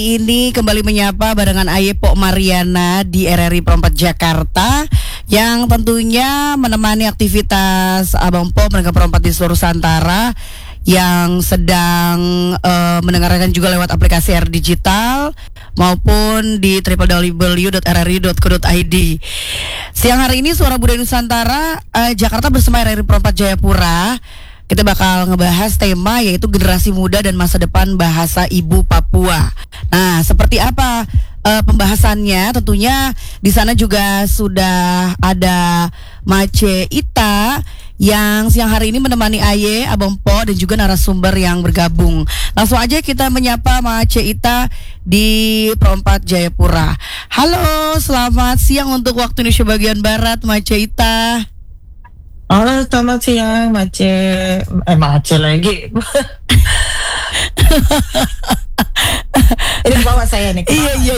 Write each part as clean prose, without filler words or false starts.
Ini kembali menyapa barengan Aye Pok Mariana di RRI Perempat Jakarta yang tentunya menemani aktivitas Abang Po mereka perempat di seluruh Nusantara yang sedang mendengarkan juga lewat aplikasi R Digital maupun di www.rri.co.id. Siang hari ini Suara Budaya Nusantara Jakarta bersama RRI Perempat Jayapura. Kita bakal ngebahas tema yaitu generasi muda dan masa depan bahasa ibu Papua. Nah, seperti apa pembahasannya? Tentunya di sana juga sudah ada Mace Ita yang siang hari ini menemani Aye, Abang Po dan juga narasumber yang bergabung. Langsung aja kita menyapa Mace Ita di Perempat Jayapura. Halo, selamat siang untuk waktu Indonesia bagian Barat, Mace Ita. Halo, selamat siang, Mace lagi. Ini bawa saya nih. Iya.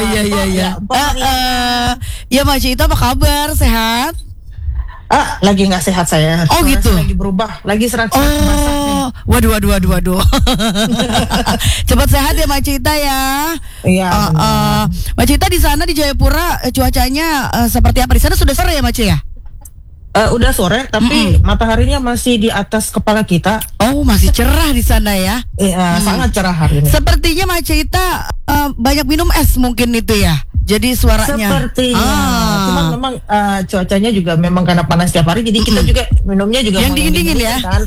Ya, Mace Ita apa kabar? Sehat? Lagi nggak sehat saya. Oh gitu. Lagi berubah, lagi serat-serat basah nih. Waduh. Cepat sehat ya Mace Ita ya. Iya. Mace Ita di sana di Jayapura cuacanya seperti apa? Di sana sudah sore ya Mace ya? Udah sore, tapi mataharinya masih di atas kepala kita. Oh, masih cerah di sana ya? Iya, sangat cerah hari ini. Sepertinya Mace Ita banyak minum es mungkin itu ya? Jadi suaranya. Sepertinya. Cuman memang cuacanya juga memang karena panas setiap hari, jadi kita juga minumnya juga yang dingin-dingin ya. Kan?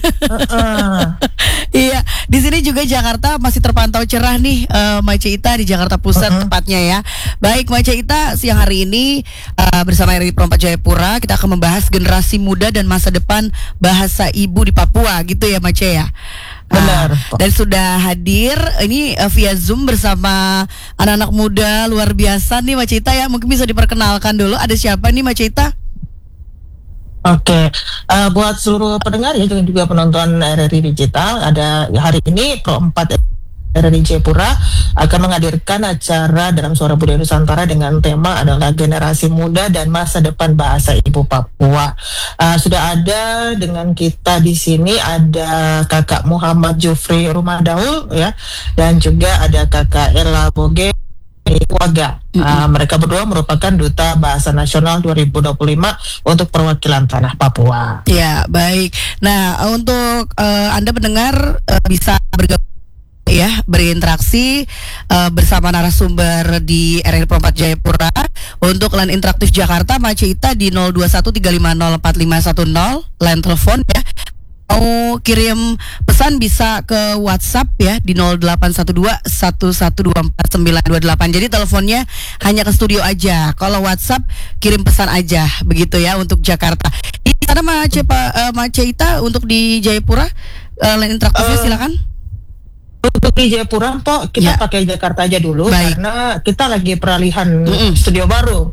Iya, di sini juga Jakarta masih terpantau cerah nih, Mace Ita di Jakarta Pusat tepatnya ya. Baik, Mace Ita, siang hari ini bersama RRI Perempat Jayapura kita akan membahas generasi muda dan masa depan bahasa ibu di Papua, gitu ya Mace ya. Benar. Dan sudah hadir ini via Zoom bersama anak-anak muda luar biasa nih Mace Ita ya. Mungkin bisa diperkenalkan dulu ada siapa nih Mace Ita? Oke, buat seluruh pendengar ya dan juga penonton RRI Digital, ada hari ini Perempat RRI Jayapura akan menghadirkan acara dalam Suara Budaya Nusantara dengan tema adalah generasi muda dan masa depan bahasa ibu Papua. Sudah ada dengan kita di sini ada Kakak Muhammad Jufri Rumadaul ya, dan juga ada Kakak Ella Boge Waga. Mereka berdua merupakan Duta Bahasa Nasional 2025 untuk perwakilan tanah Papua. Ya, baik. Nah, untuk Anda pendengar bisa bergabung ya, berinteraksi bersama narasumber di RRI Perempat Jayapura. Untuk line interaktif Jakarta Mace Ita di 0213504510 line telepon ya. Mau kirim pesan bisa ke WhatsApp ya di 081211249928. Jadi teleponnya hanya ke studio aja. Kalau WhatsApp kirim pesan aja begitu ya untuk Jakarta. Di sana Mace Ita untuk di Jayapura line interaktifnya silakan. Untuk di Jayapura, Pok, kita pakai Jakarta aja dulu. Baik. Karena kita lagi peralihan studio baru.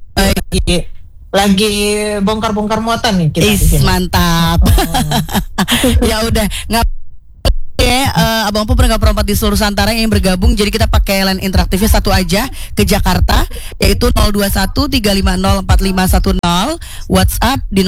Lagi bongkar-bongkar muatan nih kita. Mantap. Ya udah, nggak Abang Po mereka perempat di seluruh Nusantara yang bergabung. Jadi kita pakai line interaktifnya satu aja ke Jakarta, yaitu 0213504510, WhatsApp di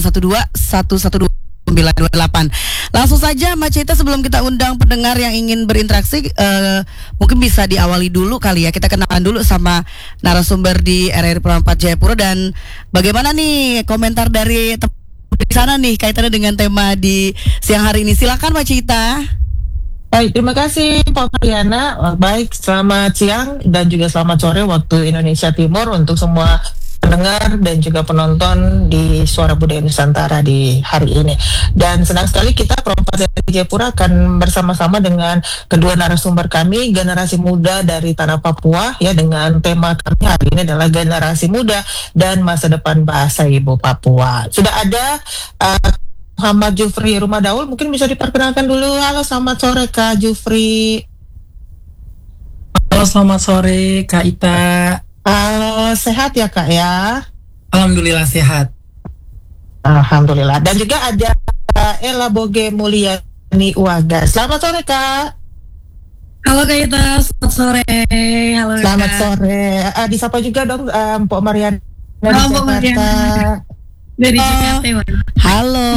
0812112928. Langsung saja Mace Ita, sebelum kita undang pendengar yang ingin berinteraksi, mungkin bisa diawali dulu kali ya. Kita kenalan dulu sama narasumber di RRI Perempat Jayapura dan bagaimana nih komentar dari di sana nih kaitannya dengan tema di siang hari ini. Silakan Mace Ita. Baik, terima kasih Pak Mariana. Baik, selamat siang dan juga selamat sore waktu Indonesia Timur untuk semua pendengar dan juga penonton di Suara Budaya Nusantara di hari ini. Dan senang sekali kita Perempat Jayapura akan bersama-sama dengan kedua narasumber kami, generasi muda dari tanah Papua ya, dengan tema kami hari ini adalah generasi muda dan masa depan bahasa ibu Papua. Sudah ada Muhammad Jufri Rumadaul, mungkin bisa diperkenalkan dulu. Halo, selamat sore Kak Jufri. Halo, selamat sore Kak Ita. Sehat ya Kak ya? Alhamdulillah sehat. Alhamdulillah. Dan juga ada Ella Boge Mulyani Waga. Selamat sore Kak. Halo Kak Ita, selamat sore. Halo Selamat Kak. sore. Disapa juga dong Mpok Mariana. Halo Mpok Mariana. Dari Jakarta. Halo.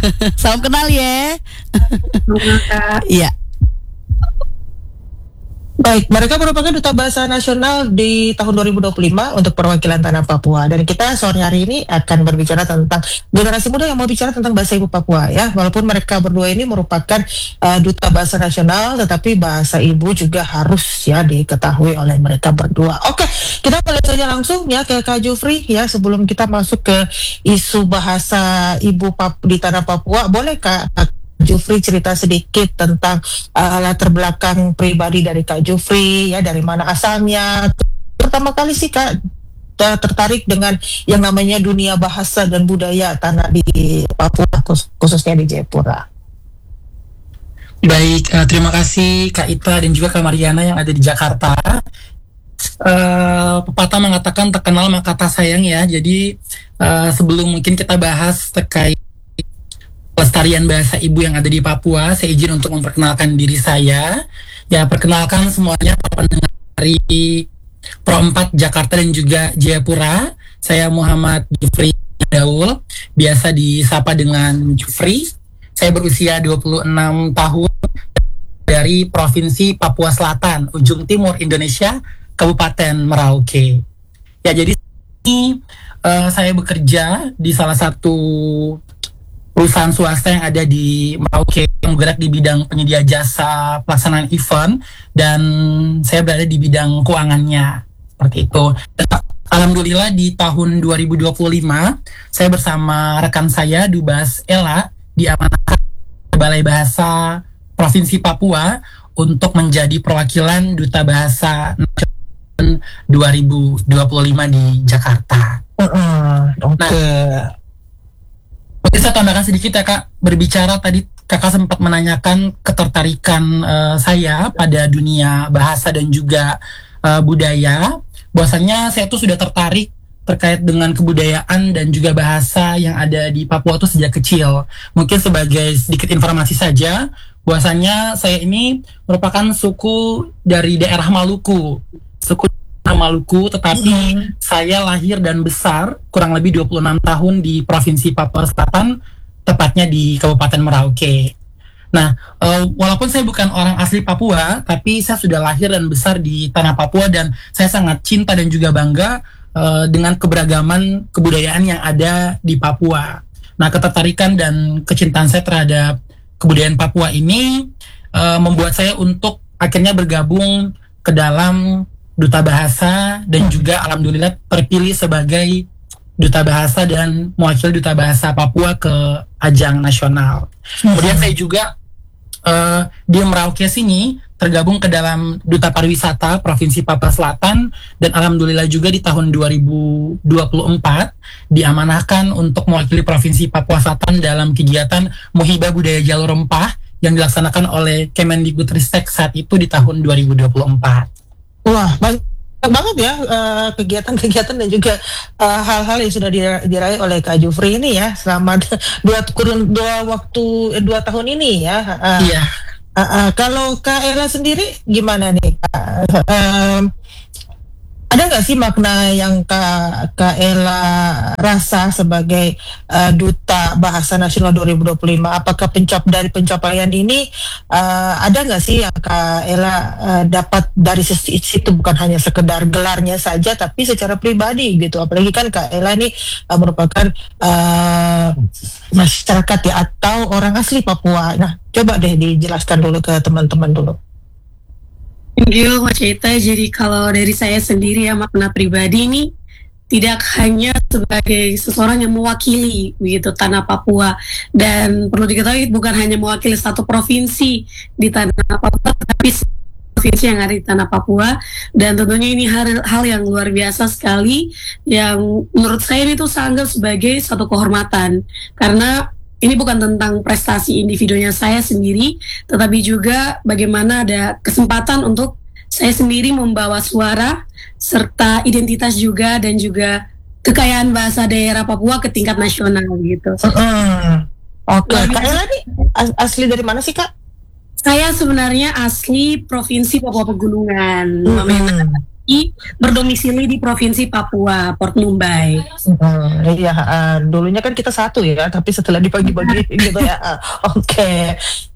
Salam kenal ya. Halo Kak. Iya. Baik, mereka merupakan Duta Bahasa Nasional di tahun 2025 untuk perwakilan tanah Papua. Dan kita sore hari ini akan berbicara tentang generasi muda yang mau bicara tentang bahasa ibu Papua ya. Walaupun mereka berdua ini merupakan Duta Bahasa Nasional, tetapi bahasa ibu juga harus ya diketahui oleh mereka berdua. Oke, kita mulai saja langsung ya ke Kak Jufri ya, sebelum kita masuk ke isu bahasa ibu di tanah Papua. Boleh Kak Jufri cerita sedikit tentang latar belakang pribadi dari Kak Jufri ya, dari mana asalnya, pertama kali sih Kak tertarik dengan yang namanya dunia bahasa dan budaya tanah di Papua, khususnya di Jayapura. Baik, terima kasih Kak Ita dan juga Kak Mariana yang ada di Jakarta. Pepatah mengatakan terkenal maka tak sayang ya. Jadi sebelum mungkin kita bahas terkait pelestarian bahasa ibu yang ada di Papua, saya izin untuk memperkenalkan diri saya. Ya, perkenalkan semuanya para pendengar dari Pro 4 Jakarta dan juga Jayapura. Saya Muhammad Jufri Daul, biasa disapa dengan Jufri. Saya berusia 26 tahun dari Provinsi Papua Selatan, ujung timur Indonesia, Kabupaten Merauke. Ya, jadi ini saya bekerja di salah satu perusahaan swasta yang ada di Merauke yang bergerak di bidang penyedia jasa pelaksanaan event, dan saya berada di bidang keuangannya seperti itu. Dan alhamdulillah di tahun 2025 saya bersama rekan saya Dubas Ella diamanahkan Balai Bahasa Provinsi Papua untuk menjadi perwakilan Duta Bahasa Nasional 2025 di Jakarta. Mungkin saya tambahkan sedikit ya Kak, berbicara tadi Kakak sempat menanyakan ketertarikan saya pada dunia bahasa dan juga budaya. Bahwasanya saya tuh sudah tertarik terkait dengan kebudayaan dan juga bahasa yang ada di Papua tuh sejak kecil. Mungkin sebagai sedikit informasi saja, bahwasanya saya ini merupakan suku dari daerah Maluku. Suku Maluku, tetapi saya lahir dan besar kurang lebih 26 tahun di Provinsi Papua Selatan, tepatnya di Kabupaten Merauke. Nah, walaupun saya bukan orang asli Papua, tapi saya sudah lahir dan besar di tanah Papua, dan saya sangat cinta dan juga bangga dengan keberagaman kebudayaan yang ada di Papua. Nah, ketertarikan dan kecintaan saya terhadap kebudayaan Papua ini membuat saya untuk akhirnya bergabung ke dalam Duta Bahasa, dan juga alhamdulillah terpilih sebagai Duta Bahasa dan mewakili Duta Bahasa Papua ke ajang nasional. Kemudian saya juga di Merauke sini tergabung ke dalam Duta Pariwisata Provinsi Papua Selatan, dan alhamdulillah juga di tahun 2024 diamanahkan untuk mewakili Provinsi Papua Selatan dalam kegiatan Muhibah Budaya Jalur Rempah yang dilaksanakan oleh Kemendikbudristek saat itu di tahun 2024. Wah, banyak banget ya kegiatan-kegiatan dan juga hal-hal yang sudah diraih oleh Kak Jufri ini ya selama dua tahun ini ya. Iya. Kalau Kak Ella sendiri gimana nih? Ada nggak sih makna yang Kak Ella rasa sebagai Duta Bahasa Nasional 2025? Apakah dari pencapaian ini ada nggak sih yang Kak Ella dapat dari situ, bukan hanya sekedar gelarnya saja, tapi secara pribadi gitu? Apalagi kan Kak Ella ini merupakan masyarakat ya, atau orang asli Papua. Nah, coba deh dijelaskan dulu ke teman-teman dulu. Thank you Mas Cita. Jadi kalau dari saya sendiri ya, makna pribadi ini tidak hanya sebagai seseorang yang mewakili begitu tanah Papua, dan perlu diketahui bukan hanya mewakili satu provinsi di tanah Papua, tapi provinsi yang ada di tanah Papua. Dan tentunya ini hal yang luar biasa sekali, yang menurut saya ini tuh saya anggap sebagai satu kehormatan, karena ini bukan tentang prestasi individunya saya sendiri, tetapi juga bagaimana ada kesempatan untuk saya sendiri membawa suara serta identitas juga, dan juga kekayaan bahasa daerah Papua ke tingkat nasional gitu. Oke, Kak Ella ini asli dari mana sih Kak? Saya sebenarnya asli Provinsi Papua Pegunungan, berdomisili di Provinsi Papua, Port Numbai. Iya, dulunya kan kita satu ya, tapi setelah dibagi-bagi gitu ya. Oke.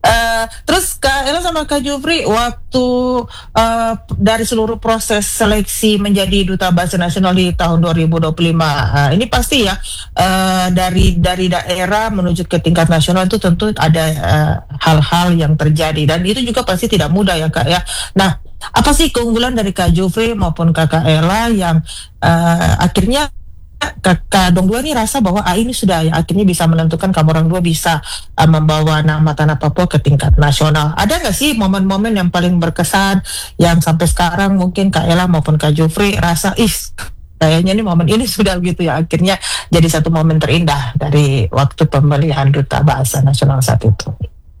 Terus Kak Ella sama Kak Jufri, waktu dari seluruh proses seleksi menjadi Duta Bahasa Nasional di tahun 2025, ini pasti ya, dari daerah menuju ke tingkat nasional itu tentu ada hal-hal yang terjadi, dan itu juga pasti tidak mudah ya Kak ya. Nah, apa sih keunggulan dari Kak Jufri maupun Kak Ella yang akhirnya Kakak Dong Dua ini rasa bahwa ini sudah ya, akhirnya bisa menentukan kamu orang dua bisa membawa nama tanah Papua ke tingkat nasional. Ada nggak sih momen-momen yang paling berkesan yang sampai sekarang mungkin Kak Ella maupun Kak Jufri rasa kayaknya nih momen ini sudah gitu ya, akhirnya jadi satu momen terindah dari waktu pemilihan Duta Bahasa Nasional saat itu.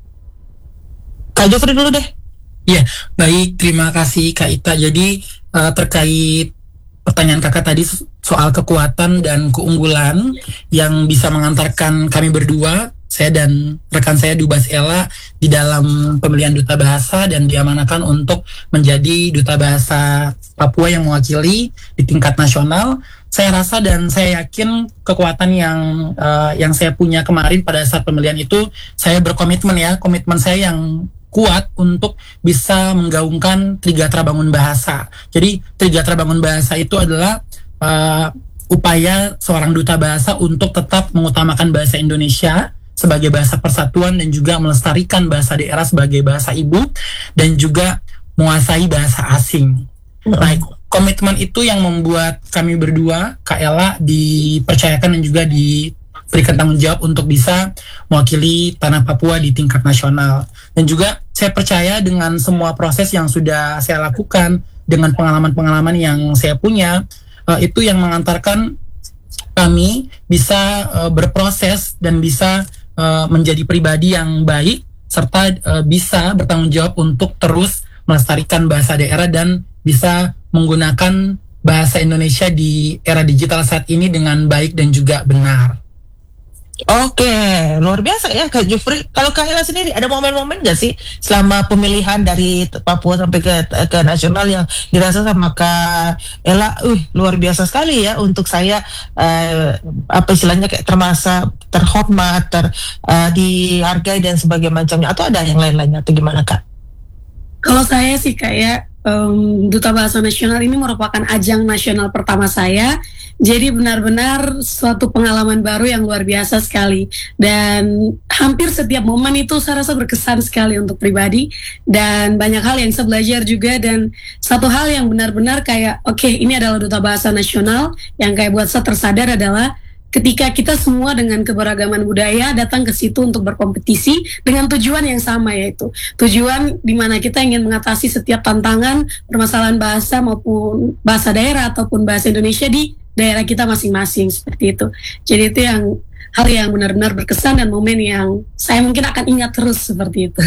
Kak Jufri dulu deh. Iya, baik, terima kasih Kak Ita. Jadi terkait pertanyaan kakak tadi soal kekuatan dan keunggulan yang bisa mengantarkan kami berdua, saya dan rekan saya Dubas Ella, di dalam pemilihan duta bahasa dan diamanahkan untuk menjadi duta bahasa Papua yang mewakili di tingkat nasional. Saya rasa dan saya yakin kekuatan yang saya punya kemarin pada saat pemilihan itu, saya berkomitmen ya, komitmen saya yang kuat untuk bisa menggaungkan Trigatra Bangun Bahasa. Jadi Trigatra Bangun Bahasa itu adalah upaya seorang duta bahasa untuk tetap mengutamakan bahasa Indonesia sebagai bahasa persatuan dan juga melestarikan bahasa daerah sebagai bahasa ibu dan juga menguasai bahasa asing. Nah, komitmen itu yang membuat kami berdua, Kak Ella, dipercayakan dan juga diberikan tanggung jawab untuk bisa mewakili tanah Papua di tingkat nasional. Dan juga saya percaya dengan semua proses yang sudah saya lakukan, dengan pengalaman-pengalaman yang saya punya, itu yang mengantarkan kami bisa berproses dan bisa menjadi pribadi yang baik, serta bisa bertanggung jawab untuk terus melestarikan bahasa daerah dan bisa menggunakan bahasa Indonesia di era digital saat ini dengan baik dan juga benar. Oke, luar biasa ya Kak Jufri. Kalau Kak Ella sendiri ada momen-momen nggak sih selama pemilihan dari Papua sampai ke nasional yang dirasa sama Kak Ella, luar biasa sekali ya untuk saya, apa istilahnya, kayak termasa terhormat, dihargai dan sebagainya macamnya, atau ada yang lain-lainnya atau gimana Kak? Kalau saya sih kayak Duta Bahasa Nasional ini merupakan ajang nasional pertama saya. Jadi benar-benar suatu pengalaman baru yang luar biasa sekali. Dan hampir setiap momen itu saya rasa berkesan sekali untuk pribadi. Dan banyak hal yang saya belajar juga. Dan satu hal yang benar-benar kayak, oke, ini adalah Duta Bahasa Nasional. Yang kayak buat saya tersadar adalah ketika kita semua dengan keberagaman budaya datang ke situ untuk berkompetisi dengan tujuan yang sama, yaitu tujuan di mana kita ingin mengatasi setiap tantangan permasalahan bahasa maupun bahasa daerah ataupun bahasa Indonesia di daerah kita masing-masing, seperti itu. Jadi itu hal yang benar-benar berkesan dan momen yang saya mungkin akan ingat terus seperti itu.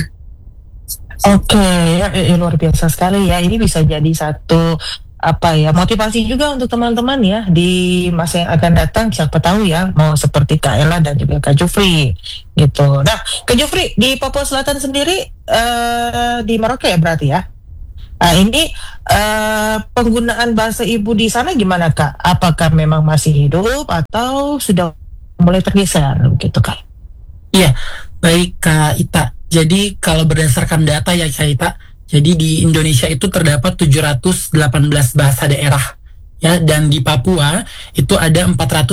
Oke, luar biasa sekali ya. Ini bisa jadi satu motivasi juga untuk teman-teman ya di masa yang akan datang, siapa tahu ya mau seperti Kak Ella dan juga Kak Jufri gitu. Nah, Kak Jufri di Papua Selatan sendiri, di Merauke ya berarti ya. Nah, ini penggunaan bahasa ibu di sana gimana Kak? Apakah memang masih hidup atau sudah mulai tergeser gitu Kak? Iya, baik Kak Ita. Jadi kalau berdasarkan data ya Kak Ita, jadi di Indonesia itu terdapat 718 bahasa daerah ya, dan di Papua itu ada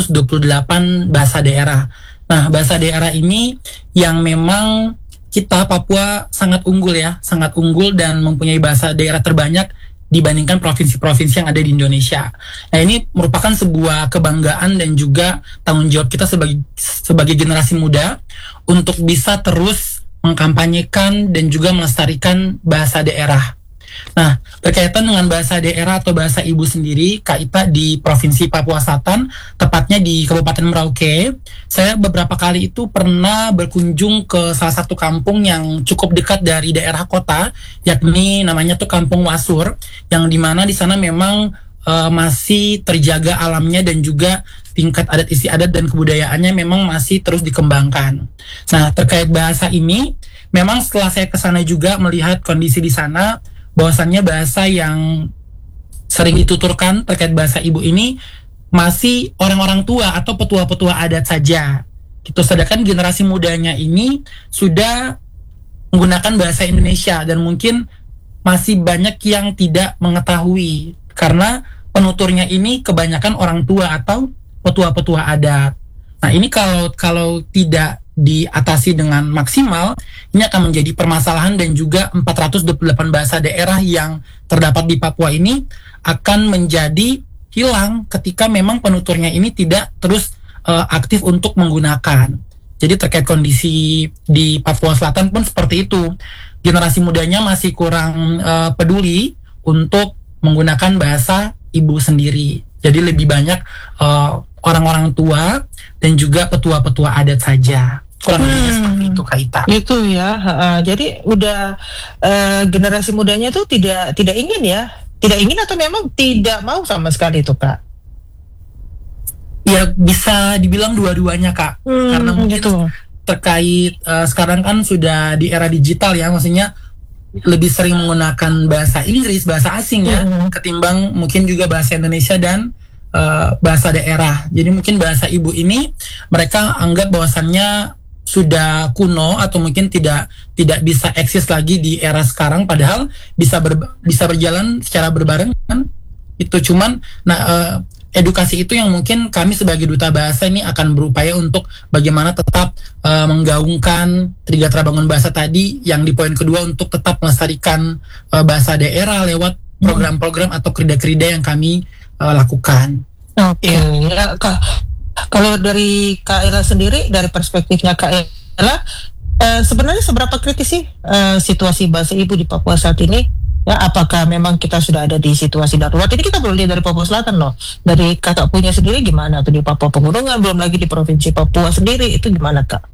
428 bahasa daerah. Nah, bahasa daerah ini yang memang kita Papua sangat unggul ya, sangat unggul dan mempunyai bahasa daerah terbanyak dibandingkan provinsi-provinsi yang ada di Indonesia. Nah, ini merupakan sebuah kebanggaan dan juga tanggung jawab kita sebagai generasi muda untuk bisa terus mengkampanyekan dan juga melestarikan bahasa daerah. Nah, berkaitan dengan bahasa daerah atau bahasa ibu sendiri, Kak Ita, di Provinsi Papua Selatan, tepatnya di Kabupaten Merauke, saya beberapa kali itu pernah berkunjung ke salah satu kampung yang cukup dekat dari daerah kota, yakni namanya tuh Kampung Wasur, yang dimana di sana memang masih terjaga alamnya dan juga tingkat adat istiadat dan kebudayaannya memang masih terus dikembangkan. Nah, terkait bahasa ini, memang setelah saya ke sana juga melihat kondisi di sana, bahwasannya bahasa yang sering dituturkan terkait bahasa ibu ini masih orang-orang tua atau petua-petua adat saja. Gitu. Sedangkan generasi mudanya ini sudah menggunakan bahasa Indonesia, dan mungkin masih banyak yang tidak mengetahui karena penuturnya ini kebanyakan orang tua atau petua-petua adat. Nah, ini kalau tidak diatasi dengan maksimal, ini akan menjadi permasalahan, dan juga 428 bahasa daerah yang terdapat di Papua ini akan menjadi hilang ketika memang penuturnya ini tidak terus aktif untuk menggunakan. Jadi terkait kondisi di Papua Selatan pun seperti itu. Generasi mudanya masih kurang peduli untuk menggunakan bahasa ibu sendiri. Jadi lebih banyak orang-orang tua dan juga petua-petua adat saja. Kurang lebih seperti itu, Kak Ita. Itu ya. Jadi udah generasi mudanya tuh tidak ingin ya, tidak ingin atau memang tidak mau sama sekali itu, Kak? Ya bisa dibilang dua-duanya, Kak. Karena mungkin gitu. terkait sekarang kan sudah di era digital ya, maksudnya lebih sering menggunakan bahasa Inggris, bahasa asing ya, ketimbang mungkin juga bahasa Indonesia dan bahasa daerah. Jadi mungkin bahasa ibu ini mereka anggap bahwasannya sudah kuno atau mungkin tidak bisa eksis lagi di era sekarang, padahal bisa berjalan secara berbarengan. Itu cuman edukasi itu yang mungkin kami sebagai duta bahasa ini akan berupaya untuk bagaimana tetap menggaungkan Trigatha Bangun Bahasa tadi, yang di poin kedua untuk tetap melestarikan bahasa daerah lewat program-program atau kerida-kerida yang kami lakukan. Oke. Ya, kalau dari Kak Ella sendiri, dari perspektifnya Kak Ella, sebenarnya seberapa kritis sih situasi bahasa ibu di Papua saat ini? Ya, apakah memang kita sudah ada di situasi darurat? Ini kita belum lihat dari Papua Selatan loh. Dari kakak punya sendiri gimana tuh di Papua Pegunungan, belum lagi di Provinsi Papua sendiri, itu gimana, Kak?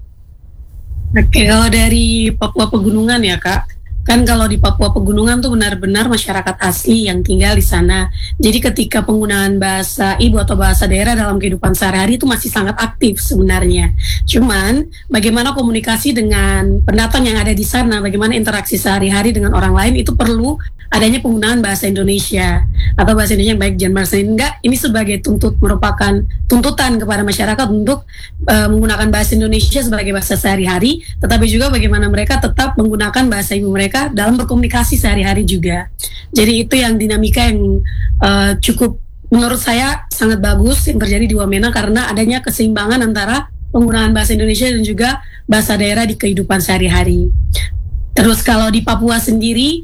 Oke, kalau dari Papua Pegunungan ya, Kak. Kan kalau di Papua Pegunungan tuh benar-benar masyarakat asli yang tinggal di sana. Jadi ketika penggunaan bahasa ibu atau bahasa daerah dalam kehidupan sehari-hari itu masih sangat aktif sebenarnya. Cuman bagaimana komunikasi dengan pendatang yang ada di sana, bagaimana interaksi sehari-hari dengan orang lain, itu perlu adanya penggunaan bahasa Indonesia atau bahasa Indonesia yang baik dan bahasa enggak. Ini sebagai merupakan tuntutan kepada masyarakat untuk menggunakan bahasa Indonesia sebagai bahasa sehari-hari, tetapi juga bagaimana mereka tetap menggunakan bahasa ibu mereka dalam berkomunikasi sehari-hari juga. Jadi itu yang dinamika yang cukup menurut saya sangat bagus yang terjadi di Wamena, karena adanya keseimbangan antara penggunaan bahasa Indonesia dan juga bahasa daerah di kehidupan sehari-hari. Terus kalau di Papua sendiri,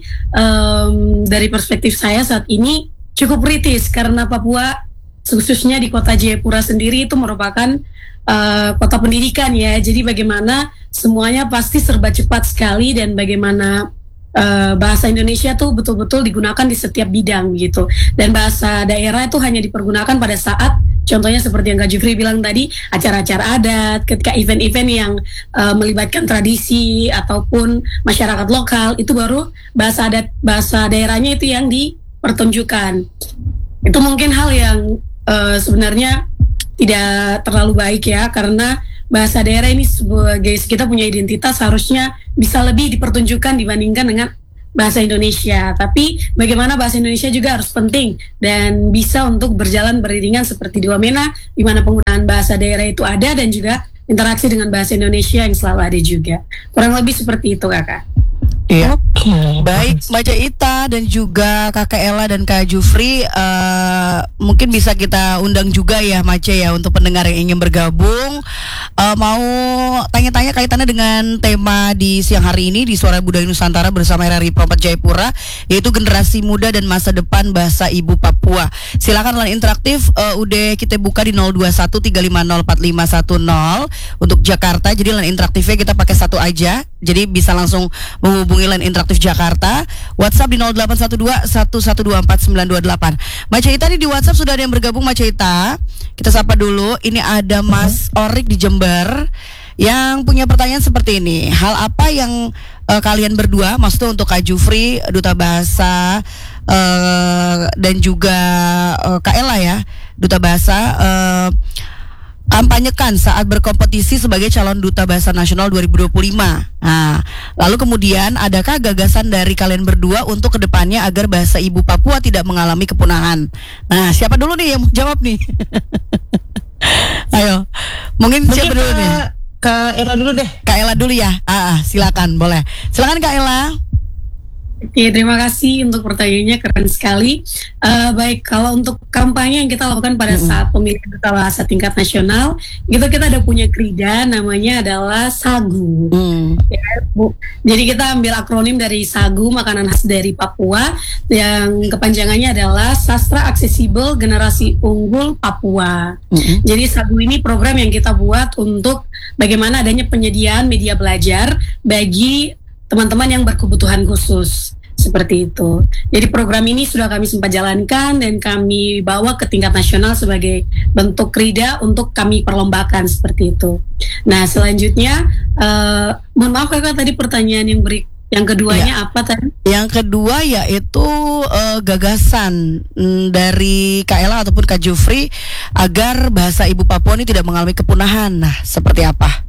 dari perspektif saya saat ini cukup kritis, karena Papua khususnya di kota Jayapura sendiri itu merupakan kota pendidikan ya. Jadi bagaimana semuanya pasti serba cepat sekali, dan bagaimana bahasa Indonesia tuh betul-betul digunakan di setiap bidang gitu. Dan bahasa daerah itu hanya dipergunakan pada saat, contohnya seperti yang Kak Jufri bilang tadi, acara-acara adat, ketika event-event yang melibatkan tradisi ataupun masyarakat lokal, itu baru bahasa daerahnya itu yang dipertunjukkan. Itu mungkin hal yang sebenarnya tidak terlalu baik ya, karena bahasa daerah ini sebagai kita punya identitas harusnya bisa lebih dipertunjukkan dibandingkan dengan bahasa Indonesia. Tapi bagaimana bahasa Indonesia juga harus penting dan bisa untuk berjalan beriringan seperti di Wamena, di mana penggunaan bahasa daerah itu ada dan juga interaksi dengan bahasa Indonesia yang selalu ada juga. Kurang lebih seperti itu, Kakak. Iya. Baik, Mbak Ita dan juga Kakak Ella dan Kak Jufri, mungkin bisa kita undang juga ya Mace ya, untuk pendengar yang ingin bergabung, mau tanya-tanya kaitannya dengan tema di siang hari ini di Suara Budaya Nusantara bersama RRI Pro 4 Jayapura, yaitu generasi muda dan masa depan bahasa ibu Papua. Silakan line interaktif udah kita buka di 0213504510 untuk Jakarta. Jadi line interaktifnya kita pakai satu aja, jadi bisa langsung menghubungi line interaktif Jakarta. WhatsApp di 0812-1124-928. Mbak Ita nih di WhatsApp sudah ada yang bergabung. Mbak Ita, kita sapa dulu. Ini ada Mas Orik di Jember yang punya pertanyaan seperti ini. Hal apa yang kalian berdua, maksudnya untuk Kak Jufri, Duta Bahasa, dan juga Kak Ella ya, Duta Bahasa, kampanyekan saat berkompetisi sebagai calon Duta Bahasa Nasional 2025. Nah, lalu kemudian adakah gagasan dari kalian berdua untuk kedepannya agar bahasa ibu Papua tidak mengalami kepunahan? Nah, siapa dulu nih yang mau jawab nih? Ayo, mungkin siapa dulu nih? Kak Ella dulu deh. Kak Ella dulu ya. Silakan, boleh. Silakan Kak Ella. Oke, terima kasih untuk pertanyaannya, keren sekali. Baik, kalau untuk kampanye yang kita lakukan pada saat pemilihan duta bahasa tingkat nasional, itu kita ada punya krida, namanya adalah SAGU. Ya, Bu. Jadi kita ambil akronim dari SAGU, makanan khas dari Papua, yang kepanjangannya adalah Sastra Aksesibel Generasi Unggul Papua. Jadi SAGU ini program yang kita buat untuk bagaimana adanya penyediaan media belajar bagi teman-teman yang berkebutuhan khusus, seperti itu. Jadi program ini sudah kami sempat jalankan dan kami bawa ke tingkat nasional sebagai bentuk krida untuk kami perlombakan, seperti itu. Nah, selanjutnya mohon maaf Kakak, tadi pertanyaan yang keduanya apa tadi? Yang kedua yaitu gagasan dari Kak Ella ataupun Kak Jufri agar bahasa ibu Papua ini tidak mengalami kepunahan. Nah, seperti apa?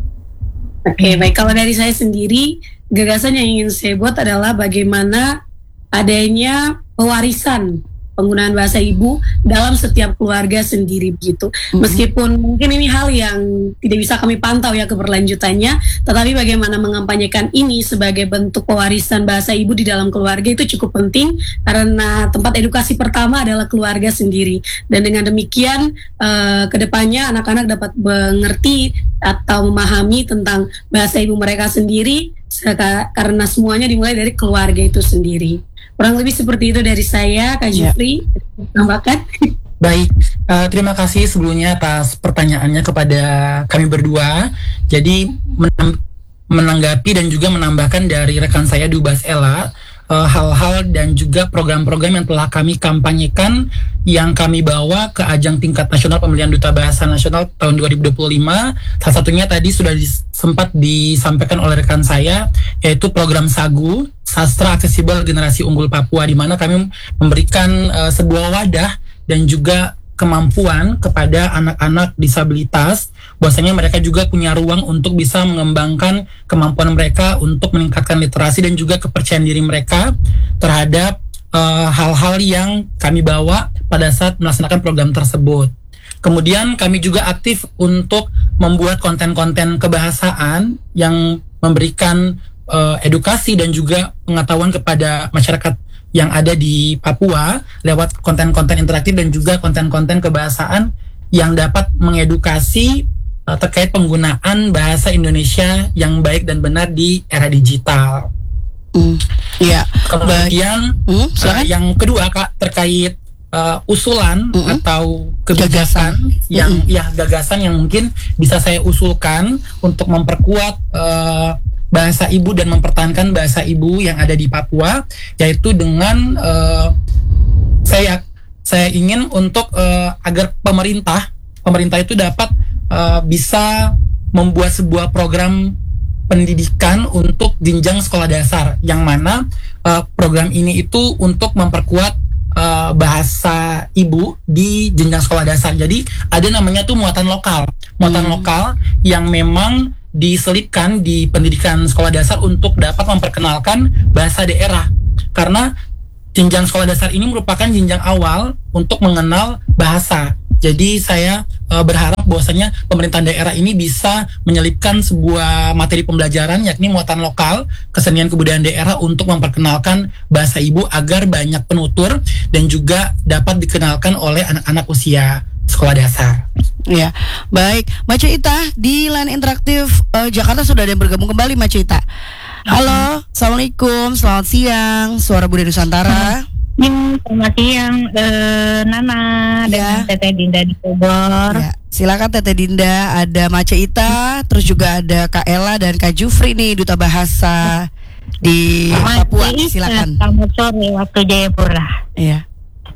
Oke, baik. Kalau dari saya sendiri, gagasan yang ingin saya buat adalah bagaimana adanya pewarisan penggunaan bahasa ibu dalam setiap keluarga sendiri begitu. Meskipun mungkin ini hal yang tidak bisa kami pantau ya keberlanjutannya, tetapi bagaimana mengampanyekan ini sebagai bentuk pewarisan bahasa ibu di dalam keluarga itu cukup penting, karena tempat edukasi pertama adalah keluarga sendiri. Dan dengan demikian kedepannya anak-anak dapat mengerti atau memahami tentang bahasa ibu mereka sendiri, karena semuanya dimulai dari keluarga itu sendiri. Kurang lebih seperti itu dari saya, Kak Jufri. Tambahkan. Baik, terima kasih sebelumnya atas pertanyaannya kepada kami berdua. Jadi menanggapi dan juga menambahkan dari rekan saya Dubas Ella, hal-hal dan juga program-program yang telah kami kampanyekan yang kami bawa ke ajang tingkat nasional pemilihan duta bahasa nasional tahun 2025. Salah satunya tadi sudah sempat disampaikan oleh rekan saya, yaitu program SAGU, Sastra Aksesibel Generasi Unggul Papua, di mana kami memberikan sebuah wadah dan juga kemampuan kepada anak-anak disabilitas, bahwasanya mereka juga punya ruang untuk bisa mengembangkan kemampuan mereka untuk meningkatkan literasi dan juga kepercayaan diri mereka terhadap hal-hal yang kami bawa pada saat melaksanakan program tersebut. Kemudian kami juga aktif untuk membuat konten-konten kebahasaan yang memberikan edukasi dan juga pengetahuan kepada masyarakat yang ada di Papua lewat konten-konten interaktif dan juga konten-konten kebahasaan yang dapat mengedukasi terkait penggunaan bahasa Indonesia yang baik dan benar di era digital. Iya. Kemudian yang kedua Kak, terkait usulan atau gagasan gagasan yang mungkin bisa saya usulkan untuk memperkuat bahasa ibu dan mempertahankan bahasa ibu yang ada di Papua, yaitu dengan saya ingin untuk agar pemerintah itu dapat bisa membuat sebuah program pendidikan untuk jenjang sekolah dasar, yang mana program ini itu untuk memperkuat bahasa ibu di jenjang sekolah dasar. Jadi ada namanya tuh muatan lokal yang memang diselipkan di pendidikan sekolah dasar untuk dapat memperkenalkan bahasa daerah, karena jenjang sekolah dasar ini merupakan jenjang awal untuk mengenal bahasa. Jadi saya berharap bahwasanya pemerintah daerah ini bisa menyelipkan sebuah materi pembelajaran, yakni muatan lokal, kesenian kebudayaan daerah, untuk memperkenalkan bahasa ibu agar banyak penutur dan juga dapat dikenalkan oleh anak-anak usia sekolah dasar. Ya, baik. Mbak Cita, di line interaktif Jakarta sudah ada yang bergabung kembali, Mbak Cita. Halo, Assalamualaikum, selamat siang, Suara Budaya Nusantara. Selamat siang, Nana dan Teteh Dinda di Bogor. Ya, silakan Teteh Dinda, ada Mbak Cita, terus juga ada Kak Ella dan Kak Jufri nih, Duta Bahasa di Papua. Silakan. Selamat sore waktu Jayapura. Iya.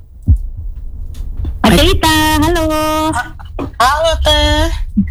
Mbak Cita, halo. Halo Teh.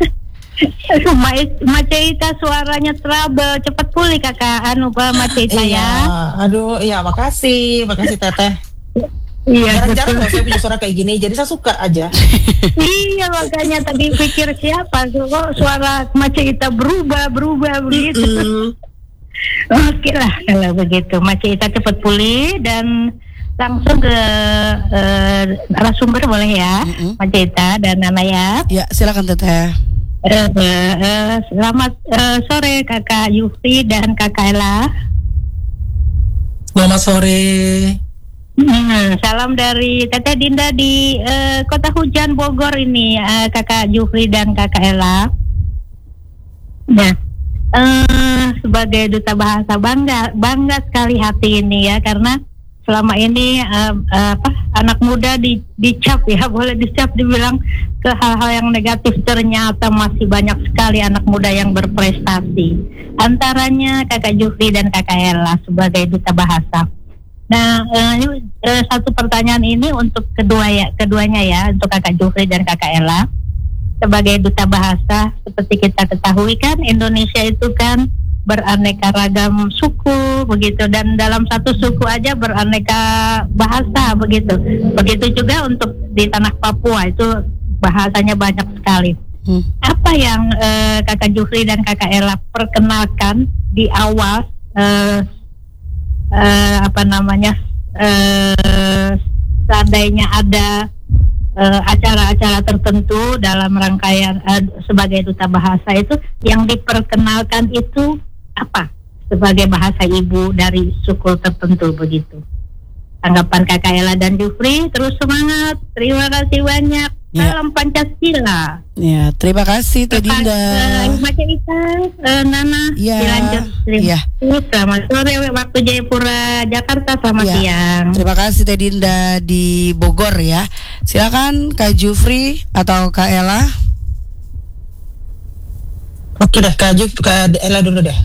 Mbak Cita suaranya trouble, cepat pulih Kakak Mbak Cita ya. Aduh, iya makasih Teteh. Iya, jarang saya punya suara kayak gini, jadi saya suka aja. Iya, makanya tadi pikir siapa kok suara Mbak Cita berubah begitu. Oke lah kalau begitu, Mbak Cita cepat pulih dan langsung ke narasumber boleh ya, Mbak Cita dan Nana ya. Ya, silakan Teteh. Selamat sore Kakak Yufri dan Kakak Ella. Selamat sore. Salam dari Teteh Dinda di Kota Hujan Bogor ini, Kakak Yufri dan Kakak Ella. Nah, sebagai duta bahasa bangga sekali hati ini ya, karena selama ini anak muda dicap ya, boleh dicap dibilang ke hal-hal yang negatif, ternyata masih banyak sekali anak muda yang berprestasi. Antaranya Kakak Yufri dan Kakak Ella sebagai duta bahasa. Nah, satu pertanyaan ini untuk keduanya ya, untuk Kakak Yufri dan Kakak Ella. Sebagai duta bahasa, seperti kita ketahui kan, Indonesia itu kan beraneka ragam suku begitu, dan dalam satu suku aja beraneka bahasa begitu. Begitu juga untuk di tanah Papua itu bahasanya banyak sekali. Apa yang Kakak Yufri dan Kakak Ella perkenalkan di awal seandainya ada acara-acara tertentu dalam rangkaian sebagai duta bahasa, itu yang diperkenalkan itu apa sebagai bahasa ibu dari suku tertentu begitu? Tanggapan Kakak Ella dan Yufri, terus semangat, terima kasih banyak. Salam Pancasila. Ya, terima kasih Teh Dinda. Macam itu, Nana. Ya. Dilanjut. Ya. Selamat sore waktu Jayapura, Jakarta. Selamat siang. Terima kasih Teh Dinda di Bogor ya. Silakan Kak Yufri atau Kak Ella. Oke deh, Kak Ella dulu deh.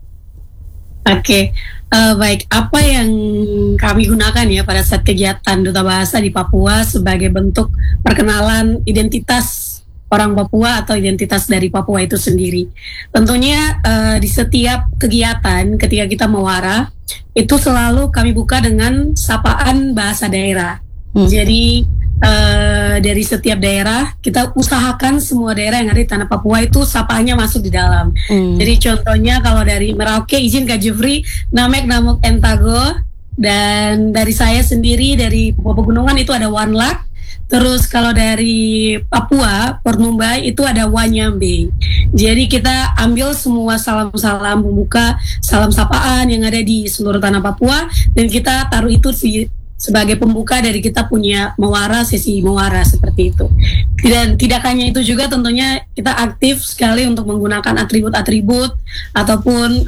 Oke, baik. Apa yang kami gunakan ya pada saat kegiatan Duta Bahasa di Papua sebagai bentuk perkenalan identitas orang Papua atau identitas dari Papua itu sendiri. Tentunya di setiap kegiatan ketika kita mewara, itu selalu kami buka dengan sapaan bahasa daerah. Jadi dari setiap daerah kita usahakan semua daerah yang ada di tanah Papua itu sapaannya masuk di dalam. Jadi contohnya kalau dari Merauke, izin Kak Jufri, Namek Namuk Entago, dan dari saya sendiri dari Papua Pegunungan itu ada Wanlak. Terus kalau dari Papua, Pernumbai itu ada Wanyambe. Jadi kita ambil semua salam-salam pembuka, salam sapaan yang ada di seluruh tanah Papua, dan kita taruh itu sebagai pembuka dari kita punya sesi mewara seperti itu. Dan tidak hanya itu juga, tentunya kita aktif sekali untuk menggunakan atribut-atribut ataupun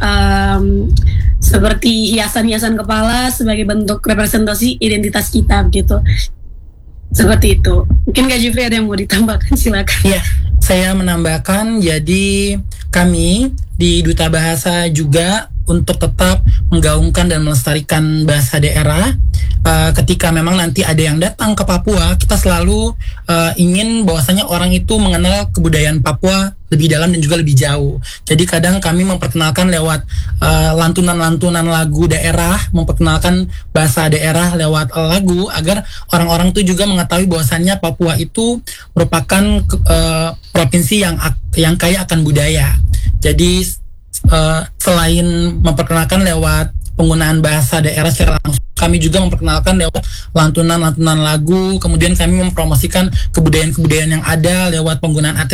seperti hiasan-hiasan kepala sebagai bentuk representasi identitas kita begitu. Seperti itu. Mungkin Kak Jufri ada yang mau ditambahkan, silakan. Ya, saya menambahkan, jadi kami di Duta Bahasa juga untuk tetap menggaungkan dan melestarikan bahasa daerah. Ketika memang nanti ada yang datang ke Papua, kita selalu ingin bahwasanya orang itu mengenal kebudayaan Papua lebih dalam dan juga lebih jauh. Jadi kadang kami memperkenalkan lewat lantunan-lantunan lagu daerah, memperkenalkan bahasa daerah lewat lagu, agar orang-orang itu juga mengetahui bahwasannya Papua itu merupakan provinsi yang kaya akan budaya. Jadi selain memperkenalkan lewat penggunaan bahasa daerah secara langsung, kami juga memperkenalkan lewat lantunan-lantunan lagu, kemudian kami mempromosikan kebudayaan-kebudayaan yang ada lewat penggunaan